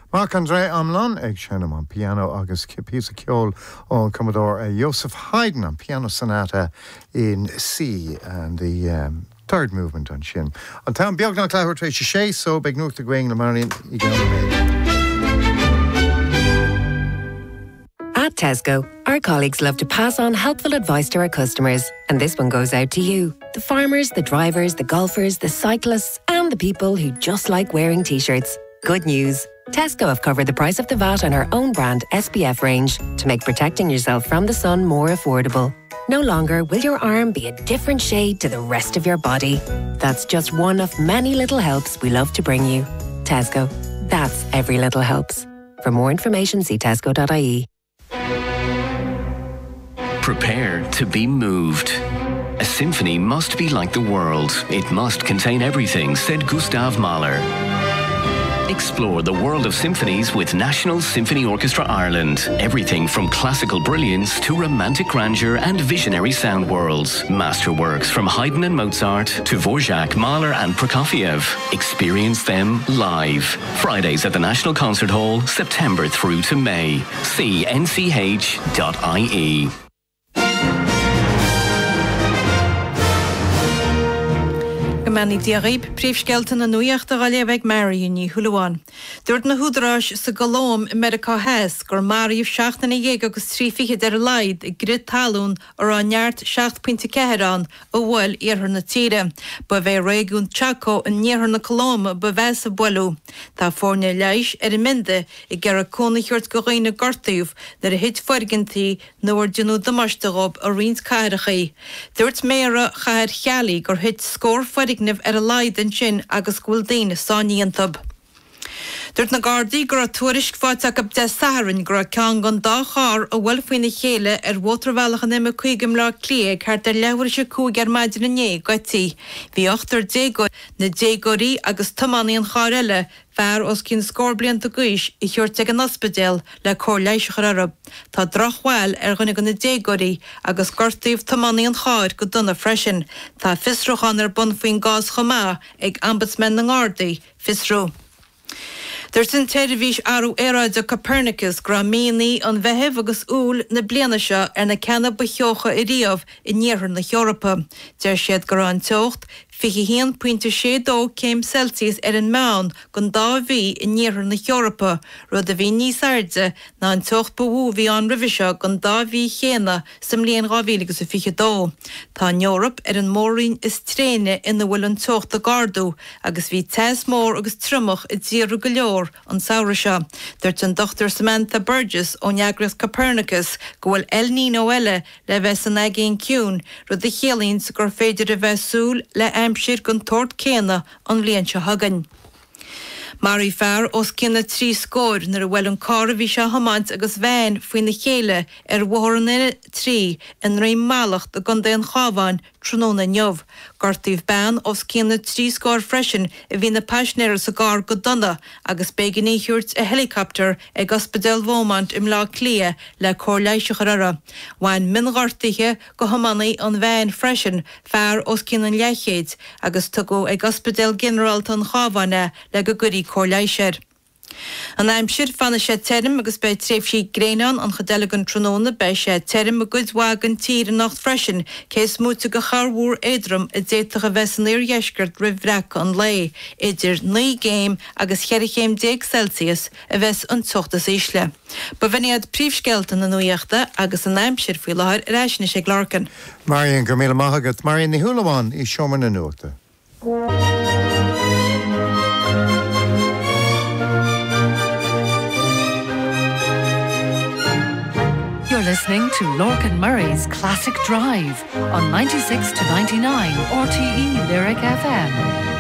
Marc André Amlan ag Shannon on piano agus piece of ceol on Commodore Joseph Haydn on piano sonata in C and the third movement on Shin. On town Biogna Clahor Tracy Shay, so big note to going the Marion At Tesco, our colleagues love to pass on helpful advice to our customers. And this one goes out to you, the farmers, the drivers, the golfers, the cyclists, and the people who just like wearing t-shirts. Good news. Tesco have covered the price of the VAT on our own brand SPF range to make protecting yourself from the sun more affordable. No longer will your arm be a different shade to the rest of your body. That's just one of many little helps we love to bring you. Tesco. That's every little helps. For more information, see tesco.ie. Prepare to be moved. A symphony must be like the world. It must contain everything, said Gustav Mahler. Explore the world of symphonies with National Symphony Orchestra Ireland. Everything from classical brilliance to romantic grandeur and visionary sound worlds. Masterworks from Haydn and Mozart to Dvorak, Mahler and Prokofiev. Experience them live. Fridays at the National Concert Hall, September through to May. See nch.ie. Mani diarib príomhsceilteanna na nuíochta galéabh Marion ní Thualaháin. Dúirt na húdaráis sa golóm America Hess gur Mariamh 7 agus 3 ar laid I grid talún ar an neart 7.4 ó bhfuil iarthar na tíre, ba bheith réigún Chaco in níorthar na Colóma ba bheith sa builú. Tá fórne leis ar minde I gar a cónaíocht go réine gortaíomh nar a hit foirgintí nóir dionú damáisteagob a rins cáirichaí. Dúirt méara chair chealaí gur hit scór foirgintí ar a laid an sin agus gúil daoine sáníontab. Dúirt na Gardaí gur a tuairisc fáteach ab de saharann gur a ceann gan dá chár a bhfuil faoina chéile ar Watervalach an 15 lá clé ceart ar leabhar se cúig ar maidir na né goití. Bhí 8 dégó na dégóí agus tománaí an chár eile fear os cinn scór blianta gúis I chuirt ag an ospidéal le cór leiseach arab. Tá drochhil ar gona na dégóí agus gortaíomh tománaí an chár go donna freisin. Tá fisrúchan ar bun faoin gás chomá ag ombudsman na Gardaí, fisrú. There's in television aru era de Copernicus gra míní an bheitheh agus úl na bliana seo ar na ceanna beocha I riamh I níorthar na Eorpa. Deir siad gur an teocht 21.6 céim Celsius ar an meán gon 2 bhí I níorthar na Eorpa, rud a bhí níos airde ná an teocht bhú bhí an ribhe seo gon 2 bhí chéna sa mbliain 2022. Tá an Eorp ar an mórín is tréine ina bhfuil an teocht a gardú agus bhí teas mór agus trumach I ddíru go leor an saoire seo. Dúirt an Dr. Samantha Burgess ó Neagras Copernicus go bhfuil El Niño eile le bheith san agéin ciún rud a chéalainn sa gur féidir a bheith súl le aimsir gon tort céna an bhliain se hagan. Mary fear os cinna 3 scór nar a bhfuil an cara bhí se hamáint agus bhein faoin na chéile ar bhórna 3 in réim málacht a gan an chábhain tróna neamh. Gortaíomh ban os cinna 3 scór freisin a bhí na paisnéir sa gár go donna agus beagin íhiúirt a helicopter ag ospidéal Bhomont im lá clia le cór leiseach ara. Bhain min gortaithe go hamánaí an bhein freisin fear os cinna leichéid agus tugadh ag ospidéal Generalt an chábhaine le go gurí cór leiseir. An aimsir fanna sé terim agus bei tréfhsí grénan an chodelagan tróna bei sé terim a gudwagan tír nacht freisin cés múta go charhúr édrum a déitach a bhesanir jeisgurt rivhrec an lei idir 9 géim agus 10 Celsius a bheits an tuchtas ísle. Ba bhainiad príomhsceilteanna na nuíochta agus an aimsir faoi láthir reisna sé glarcan. Marion go míle maithagat Marion ní Thualaháin I seomar na nuachta. You're listening to Lorcan Murray's Classic Drive on 96 to 99 RTE Lyric FM.